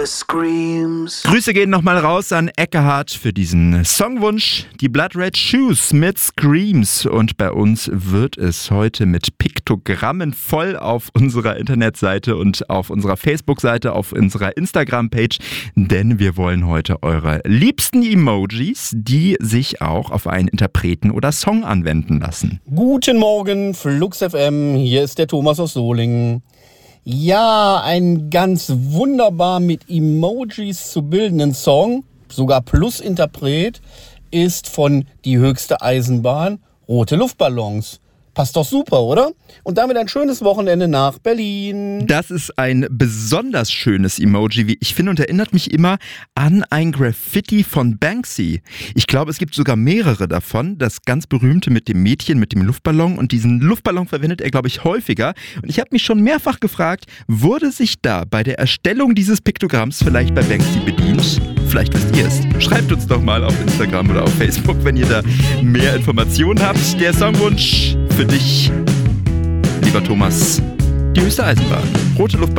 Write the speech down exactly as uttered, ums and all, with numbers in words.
screams. Grüße gehen nochmal raus an Eckehard für diesen Songwunsch. Die Blood Red Shoes mit Screams. Und bei uns wird es heute mit Piktogrammen voll auf unserer Internetseite und auf unserer Facebook-Seite, auf unserer Instagram-Page. Denn wir wollen heute eure liebsten Emojis, die sich auch auf einen Interpreten oder Song anwenden lassen. Guten Morgen, Flux F M. Hier ist der Thomas aus Solingen. Ja, ein ganz wunderbar mit Emojis zu bildenden Song, sogar plus Interpret, ist von Die höchste Eisenbahn, Rote Luftballons. Passt doch super, oder? Und damit ein schönes Wochenende nach Berlin. Das ist ein besonders schönes Emoji, wie ich finde, und erinnert mich immer an ein Graffiti von Banksy. Ich glaube, es gibt sogar mehrere davon. Das ganz berühmte mit dem Mädchen, mit dem Luftballon. Und diesen Luftballon verwendet er, glaube ich, häufiger. Und ich habe mich schon mehrfach gefragt, wurde sich da bei der Erstellung dieses Piktogramms vielleicht bei Banksy bedient? Vielleicht wisst ihr es. Schreibt uns doch mal auf Instagram oder auf Facebook, wenn ihr da mehr Informationen habt. Der Songwunsch für dich, lieber Thomas, die höchste Eisenbahn, Rote Luftballon.